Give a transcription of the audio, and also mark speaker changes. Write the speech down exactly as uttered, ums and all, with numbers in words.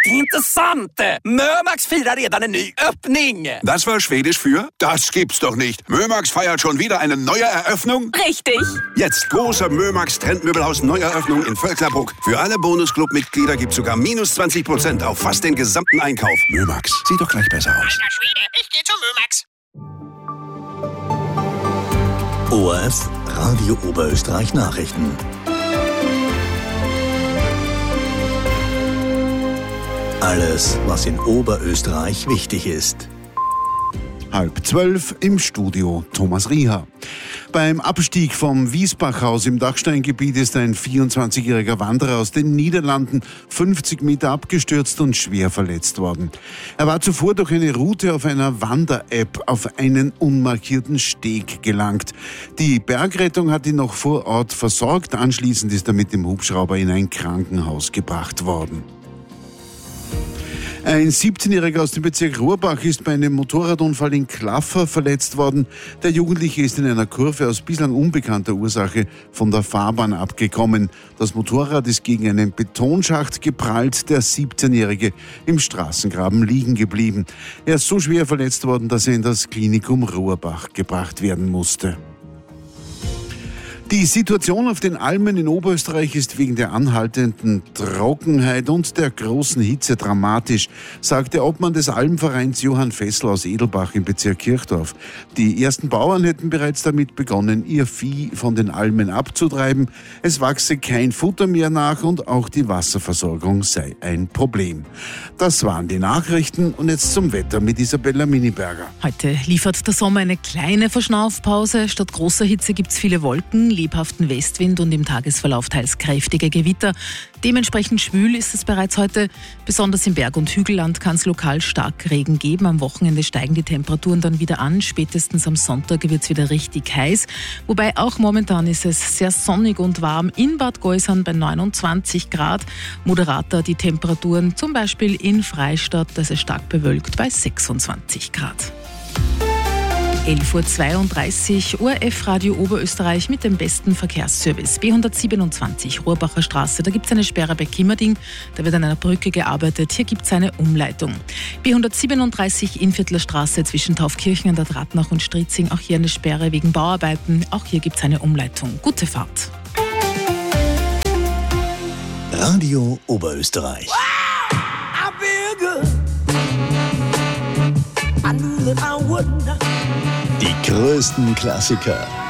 Speaker 1: intressant! Mömax firar redan en ny öppning!
Speaker 2: Das war Schwedisch für das gibt's doch nicht. Mömax feiert schon wieder eine neue Eröffnung?
Speaker 3: Richtig!
Speaker 2: Jetzt große Mömax Trendmöbelhaus Neueröffnung in Völklerbruck. Für alle Bonusclub-Mitglieder gibt's sogar minus zwanzig Prozent auf fast den gesamten Einkauf. Mömax, sieht doch gleich besser aus.
Speaker 4: Alter Schwede, ich geh zu Mömax.
Speaker 5: O R F Radio Oberösterreich Nachrichten. Alles, was in Oberösterreich wichtig ist.
Speaker 6: Halb zwölf im Studio Thomas Rieher. Beim Abstieg vom Wiesbachhaus im Dachsteingebiet ist ein vierundzwanzigjähriger Wanderer aus den Niederlanden fünfzig Meter abgestürzt und schwer verletzt worden. Er war zuvor durch eine Route auf einer Wander-App auf einen unmarkierten Steg gelangt. Die Bergrettung hat ihn noch vor Ort versorgt. Anschließend ist er mit dem Hubschrauber in ein Krankenhaus gebracht worden. Ein siebzehnjähriger aus dem Bezirk Rohrbach ist bei einem Motorradunfall in Klaffer verletzt worden. Der Jugendliche ist in einer Kurve aus bislang unbekannter Ursache von der Fahrbahn abgekommen. Das Motorrad ist gegen einen Betonschacht geprallt, der siebzehnjährige im Straßengraben liegen geblieben. Er ist so schwer verletzt worden, dass er in das Klinikum Rohrbach gebracht werden musste. Die Situation auf den Almen in Oberösterreich ist wegen der anhaltenden Trockenheit und der großen Hitze dramatisch, sagt der Obmann des Almvereins Johann Fessel aus Edelbach im Bezirk Kirchdorf. Die ersten Bauern hätten bereits damit begonnen, ihr Vieh von den Almen abzutreiben. Es wachse kein Futter mehr nach und auch die Wasserversorgung sei ein Problem. Das waren die Nachrichten und jetzt zum Wetter mit Isabella Miniberger.
Speaker 3: Heute liefert der Sommer eine kleine Verschnaufpause. Statt großer Hitze gibt es viele Wolken, lebhaften Westwind und im Tagesverlauf teils kräftige Gewitter. Dementsprechend schwül ist es bereits heute. Besonders im Berg- und Hügelland kann es lokal stark Regen geben. Am Wochenende steigen die Temperaturen dann wieder an. Spätestens am Sonntag wird es wieder richtig heiß. Wobei auch momentan ist es sehr sonnig und warm. In Bad Gäusern bei neunundzwanzig Grad. Moderater die Temperaturen zum Beispiel in Freistadt, das ist stark bewölkt, bei sechsundzwanzig Grad. elf Uhr zweiunddreißig, O R F Radio Oberösterreich mit dem besten Verkehrsservice. B hundertsiebenundzwanzig Rohrbacher Straße, da gibt es eine Sperre bei Kimmerding, da wird an einer Brücke gearbeitet, hier gibt es eine Umleitung. B hundertsiebenunddreißig Innviertler Straße zwischen Taufkirchen an der Drahtnach und Stritzing, auch hier eine Sperre wegen Bauarbeiten, auch hier gibt es eine Umleitung. Gute Fahrt.
Speaker 5: Radio Oberösterreich.
Speaker 7: Wow, I feel good. I knew that I would not.
Speaker 5: Die größten Klassiker